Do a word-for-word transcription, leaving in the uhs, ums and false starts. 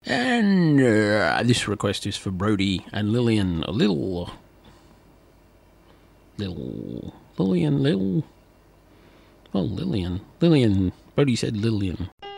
And uh, this request is for Brody and Lillian. A little. Little. Lillian, little. Oh, Lillian. Lillian. Brody said Lillian.